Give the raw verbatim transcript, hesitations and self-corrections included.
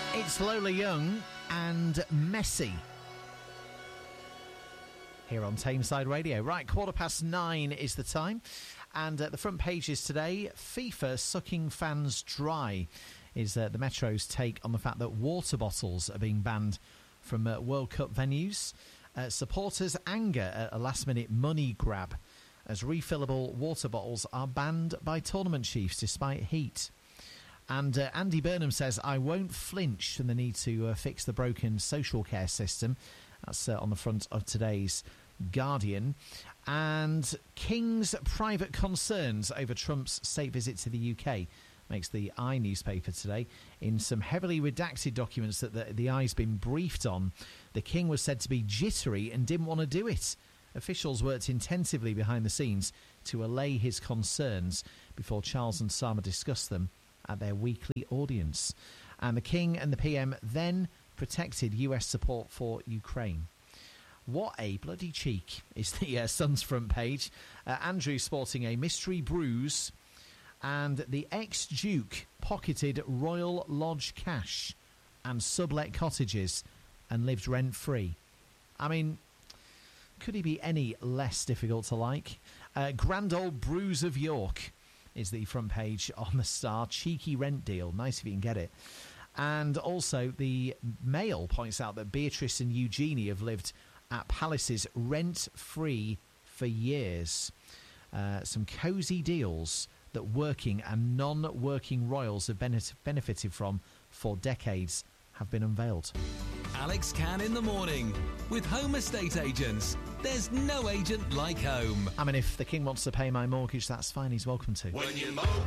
It's Lola Young and Messi here on Tameside Radio. Right, quarter past nine is the time. And uh, the front pages today, FIFA sucking fans dry, is uh, the Metro's take on the fact that water bottles are being banned from uh, World Cup venues. Uh, supporters anger at a last-minute money grab as refillable water bottles are banned by tournament chiefs despite heat. And uh, Andy Burnham says, I won't flinch from the need to uh, fix the broken social care system. That's uh, on the front of today's Guardian. And King's private concerns over Trump's state visit to the U K makes the I newspaper today. In some heavily redacted documents that the, the I's been briefed on, the King was said to be jittery and didn't want to do it. Officials worked intensively behind the scenes to allay his concerns before Charles and Sama discussed them at their weekly audience. And the King and the P M then protected U S support for Ukraine. What a bloody cheek is the uh, Sun's front page. Uh, Andrew sporting a mystery bruise, and the ex-Duke pocketed Royal Lodge cash and sublet cottages and lived rent-free. I mean, could he be any less difficult to like? Uh, Grand Old Bruise of York is the front page on the Star. Cheeky rent deal. Nice if you can get it. And also the Mail points out that Beatrice and Eugenie have lived at palaces rent-free for years. Uh, some cosy deals that working and non-working royals have benef- benefited from for decades have been unveiled. Alex Can in the morning with Home Estate Agents. There's no agent like home. I mean, if the King wants to pay my mortgage, that's fine. He's welcome to. When you mow